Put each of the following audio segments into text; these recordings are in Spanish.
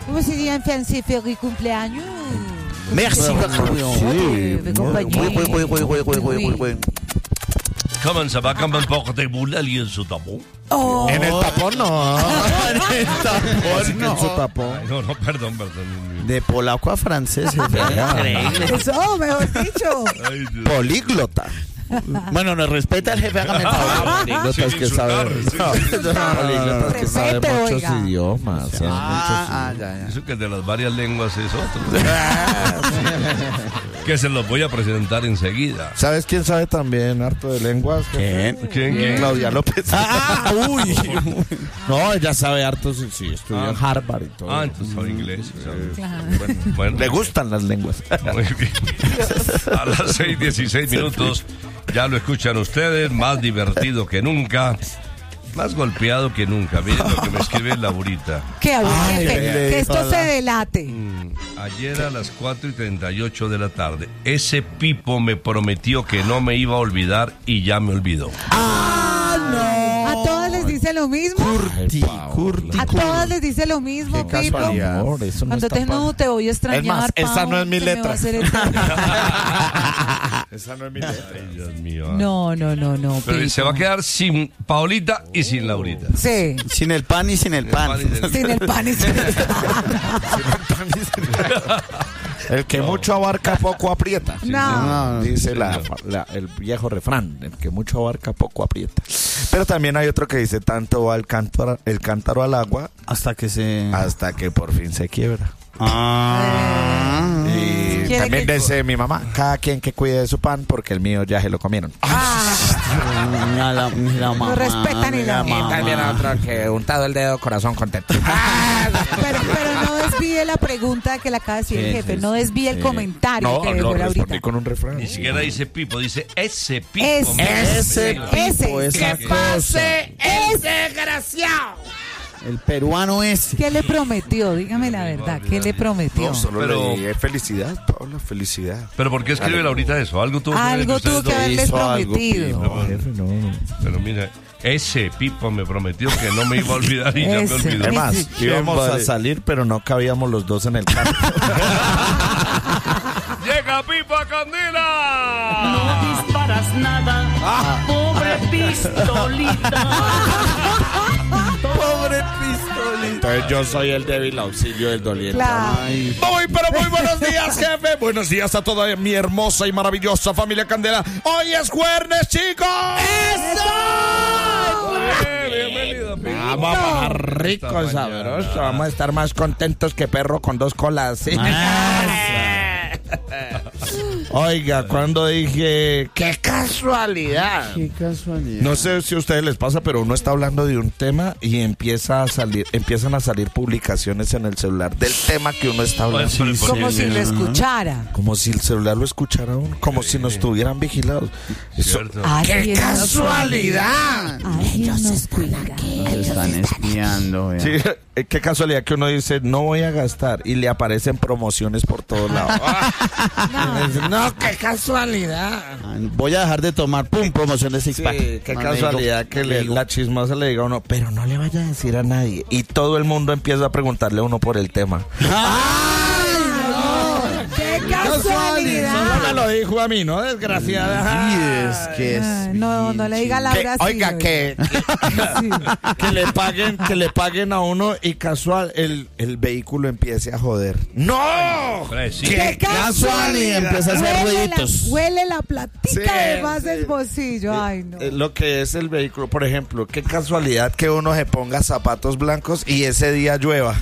¿Cómo sería en francés feliz cumpleaños? Merci. Comment ça va? Comment portez-vous l'alliance au tapón? Oh. En el tapón no. En el tapón En su tapón. Ay, no, perdón. De polaco a francés. Eso, mejor dicho. Ay, Dios. Políglota. Bueno, nos respeta el jefe, hágame el favor. Políglotas Sin que saben. insultar, sí. Políglotas que saben Respete, muchos oiga. idiomas. Ya. Eso que de las varias lenguas es otro. Que se los voy a presentar enseguida. ¿Sabes quién sabe también harto de lenguas? ¿Quién? Claudia López. Uy. No, ella sabe harto, sí, estudió en Harvard y todo. Ah, entonces sabe inglés. Claro. Bueno, Le gustan las lenguas. muy bien. A las 6:16 minutos, ya lo escuchan ustedes, más divertido que nunca, más golpeado que nunca. Miren lo que me escribe Laurita. Que esto hola. se delate. Ayer a las 4:38 de la tarde, ese Pipo me prometió que no me iba a olvidar y ya me olvidó. A todas les dice lo mismo. Curti. A todas les dice lo mismo, Qué Pipo. casualidad. Amor, eso no Cuando está te voy a extrañar, Es más, esa Pau, no es mi se me va letra. a hacer eterno. Esa no es mi letra. Ay, Dios mío. No, Pero Pipo. se va a quedar sin Paolita y sin Laurita. Sí. Sin el pan y sin el pan. Sin el pan y sin el El que mucho abarca, poco aprieta. No. Dice el viejo refrán, el que mucho abarca, poco aprieta. Pero también hay otro que dice, tanto va el cántaro al agua hasta que por fin se quiebra. Y ¿Quiere también que- dice mi mamá, cada quien que cuide de su pan porque el mío ya se lo comieron. No respetan ni la Y también mamá. otra que untado el dedo, corazón contento. Pero no desvíe la pregunta que le acaba de decir el jefe. No desvíe el comentario No, que lo dejó respondí ahorita. con un refrán. Ni siquiera dice Pipo, dice ese Pipo. Ese Pipo, esa cosa. El peruano ese. ¿Qué le prometió? Dígame la verdad. ¿Qué le prometió? No, solo Pero- le dije felicidad, Paula, felicidad. Pero ¿por qué escribe Laurita eso? Algo tuvo que ver Algo entre tuvo ustedes que dos. haberles Hizo algo, prometido. Pipo. Jefe, no. Pero mira, ese Pipo me prometió que no me iba a olvidar y ya me Ese. olvidó. Además, Sí. íbamos a salir, pero no cabíamos los dos en el carro. ¡Llega Pipo a Candela! No disparas nada, pobre pistolita. Pobre pistolita. Entonces yo soy el débil auxilio del doliente. Claro. Muy buenos días, jefe. Buenos días a toda mi hermosa y maravillosa familia Candela. Hoy es jueves, chicos. Bienvenido, Pipo. Vamos a bajar rico y sabroso. Vamos a estar más contentos que perro con dos colas. ¿Sí? Oiga, cuando dije, qué casualidad. No sé si a ustedes les pasa, pero uno está hablando de un tema y empiezan a salir publicaciones en el celular del tema que uno está hablando. Pues, pero, Como si lo escuchara. Como si el celular lo escuchara uno, como si nos tuvieran vigilados. Eso, Cierto. ¡Qué casualidad! Alguien nos cuida. Están espiando. Sí, qué casualidad que uno dice, no voy a gastar y le aparecen promociones por todos lados. No, qué casualidad. Voy a dejar de tomar, pum, promoción de Six Sí, Pack. qué casualidad que la chismosa le diga a uno, pero no le vaya a decir a nadie. Y todo el mundo empieza a preguntarle a uno por el tema. ¡Qué casualidad! Solo me lo dijo a mí, ¿no? Desgraciada. Sí, es que es. No le diga a Laura así. Oiga, que le paguen a uno y casual el vehículo empiece a joder. ¡No! Sí. ¡Qué casualidad! Empieza a hacer ruiditos. Huele la platica Sí, además sí. del bolsillo. Ay, no. Lo que es el vehículo, por ejemplo, qué casualidad que uno se ponga zapatos blancos y ese día llueva.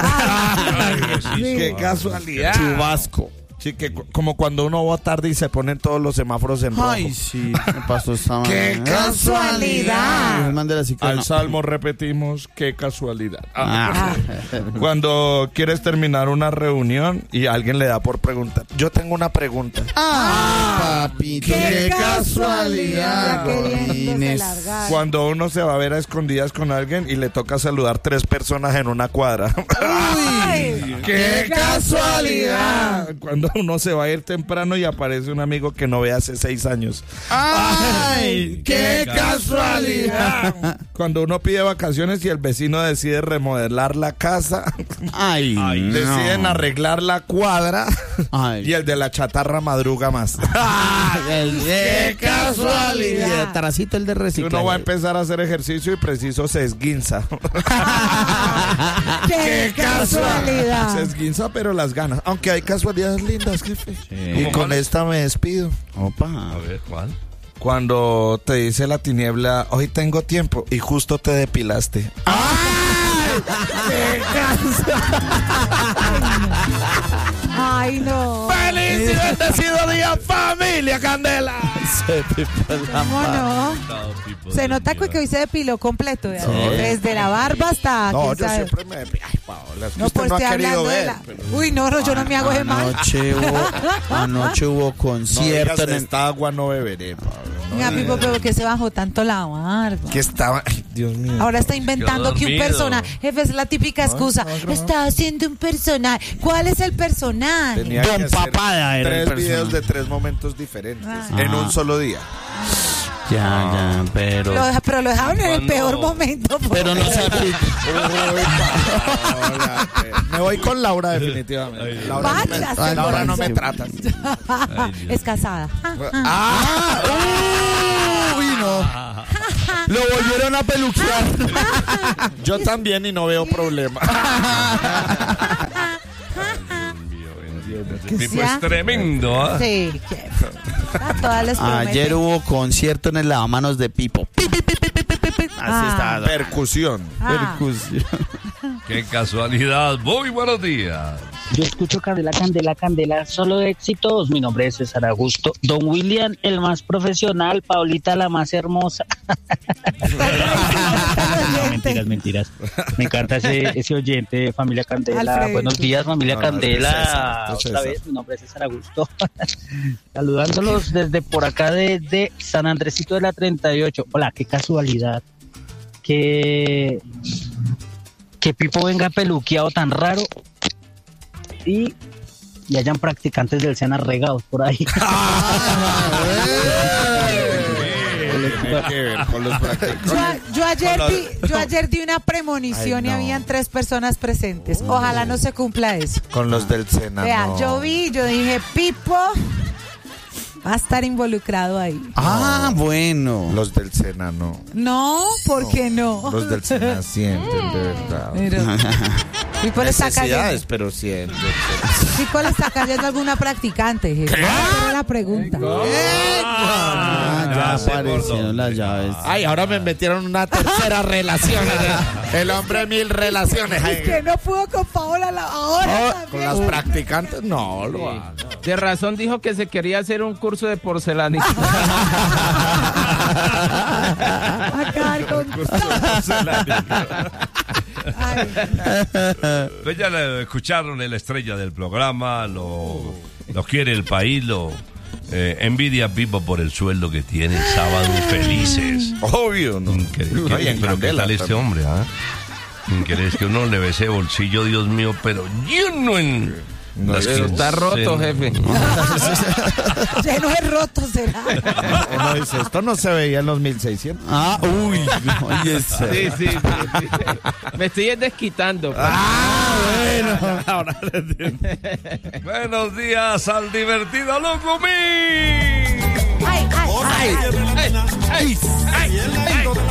Qué casualidad. Chubasco. Sí, que como cuando uno va tarde y se ponen todos los semáforos en rojo. Ay, sí. Me pasó esta ¡Qué mañana. casualidad! Man de la cicla, Al no. salmo repetimos, qué casualidad. Ah. Cuando quieres terminar una reunión y alguien le da por preguntar. Yo tengo una pregunta. Papito. ¡Qué casualidad. Ya queriéndose Godines. largar. Cuando uno se va a ver a escondidas con alguien y le toca saludar 3 personas en una cuadra. Ay, ¡Qué casualidad! Cuando cuando uno se va a ir temprano y aparece un amigo que no ve hace 6 años. ¡Ay! ¡Qué casualidad! Cuando uno pide vacaciones y el vecino decide remodelar la casa, ¡Ay! deciden arreglar la cuadra Ay. y el de la chatarra madruga más. ¡Qué casualidad! Y de trasito el de Y reciclaje. uno va a empezar a hacer ejercicio y preciso se esguinza. ¡Qué casualidad! Se esguinza, pero las ganas. Aunque hay casualidades lindas, jefe. Y ¿Cómo con cuáles? esta me despido. Opa. A ver, ¿cuál? Cuando te dice la tiniebla, hoy tengo tiempo, y justo te depilaste. ¡Ay, no! ¡Feliz y bendecido día, familia Candela! ¿Cómo no? Se nota que hoy se depiló completo. Desde la barba hasta... No, quién yo sabe. siempre me... Ay, Paola, es que No, usted pues no ha estoy querido hablando de ver. la... pero- Uy, no, yo no me hago de mal. Anoche hubo No concierto digas, en el... esta agua no beberé, Paola. Mira, Pipo, pero que se bajó tanto la barba. Que estaba... Ay, Dios mío. Ahora está inventando que un dormido. personaje. Jefe, es la típica excusa. Está haciendo un personaje. ¿Cuál es el personaje? Tenía Don que hacer Papada era el 3 videos personaje. de 3 momentos diferentes Ah. en un solo día. Ya, pero... Pero lo dejaron en el ¿Cuándo? peor momento. Pero no se Uy, Paola, me voy con Laura definitivamente. Laura, Váyase, Laura no por me trata. Es casada. Uy, no. Lo volvieron a peluquear. Yo también y no veo problema. Este tipo ¿Sí? es tremendo, ¿ah? Sí, jefe. A todas les promete. Ayer hubo concierto en el lavamanos de Pipo. Pi, pi, pi, pi, pi, pi, pi. Así Ah. está. Percusión. Percusión. Qué casualidad. Muy buenos días. Yo escucho Candela, Candela, Candela, solo éxitos. Mi nombre es César Augusto. Don William, el más profesional. Paulita, la más hermosa. No, mentiras, mentiras. Me encanta ese oyente, familia Candela. Alfredito. Buenos días, familia No, Candela. César. Otra vez, mi nombre es César Augusto. Saludándolos desde por acá, desde San Andresito de la 38. Hola, qué casualidad. Que Pipo venga peluqueado tan raro y hayan practicantes del SENA regados por ahí. Tiene que ver con los practicantes. Yo ayer di una premonición Ay, y no. habían 3 personas presentes. Ojalá no se cumpla eso. Con los del Sena. Vea, no. yo dije, Pipo va a estar involucrado ahí. Ah, bueno. Los del Sena no. No, ¿por qué no? Los del Sena sienten, de verdad. Pero, Pipo le está cayendo. Necesidades, pero sienten. Pipo le está cayendo alguna practicante. Jefe. Esa era la pregunta. Ya Ah, sí, aparecieron gordo. las llaves. Ay, ahora me metieron una tercera relación. El hombre 1000 relaciones. Es que no pudo con Paola ahora Con también. las practicantes, no lo hago. De razón dijo que se quería hacer un curso de porcelana. Acabar con... Ay, Pues ya le escucharon, la estrella del programa, lo quiere el país, envidia Pipo por el sueldo que tiene, sábado felices. Obvio, ¿no? Increíble. Ay, en Pero qué Candela tal este también. hombre, ¿ah? Increíble, es que uno le ve ese bolsillo, Dios mío, pero lleno en... No, las eso Está roto, jefe. lleno de rotos será. Uno dice, esto no se veía en los 1600. Ah, uy. Oye, Sí, sí. Me estoy desquitando. Buenos días al divertido Locumí. Ay, ay, ay, ay.